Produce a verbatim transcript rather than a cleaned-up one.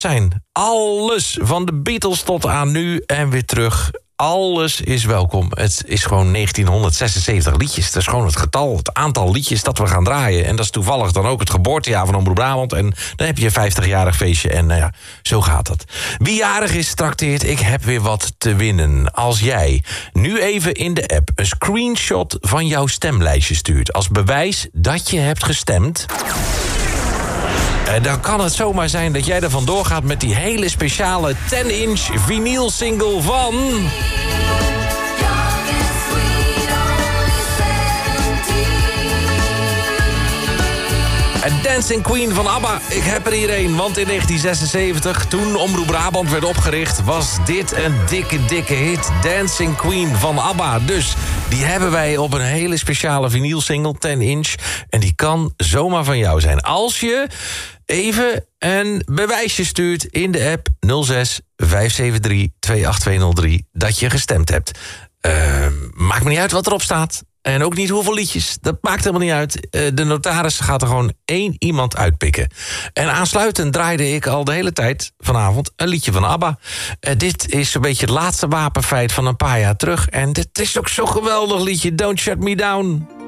zijn. Alles, van de Beatles tot aan nu en weer terug. Alles is welkom. Het is gewoon negentienhonderdzesenzeventig liedjes. Dat is gewoon het getal, het aantal liedjes dat we gaan draaien. En dat is toevallig dan ook het geboortejaar van Omroep Brabant. En dan heb je een vijftigjarig feestje. En nou ja, zo gaat het. Wie jarig is, trakteert. Ik heb weer wat te winnen. Als jij nu even in de app een screenshot van jouw stemlijstje stuurt... als bewijs dat je hebt gestemd... dan kan het zomaar zijn dat jij er vandoor gaat met die hele speciale ten-inch vinyl single van... A Dancing Queen van ABBA. Ik heb er hier een, want in negentien zesenzeventig, toen Omroep Brabant werd opgericht... was dit een dikke, dikke hit. Dancing Queen van ABBA. Dus die hebben wij op een hele speciale vinylsingle, ten-inch. En die kan zomaar van jou zijn. Als je even een bewijsje stuurt in de app nul zes vijf zeven drie twee acht twee nul drie... dat je gestemd hebt. Uh, maakt me niet uit wat erop staat. En ook niet hoeveel liedjes. Dat maakt helemaal niet uit. De notaris gaat er gewoon één iemand uitpikken. En aansluitend draaide ik al de hele tijd vanavond een liedje van ABBA. Uh, dit is een beetje het laatste wapenfeit van een paar jaar terug. En dit is ook zo'n geweldig liedje. Don't Shut Me Down.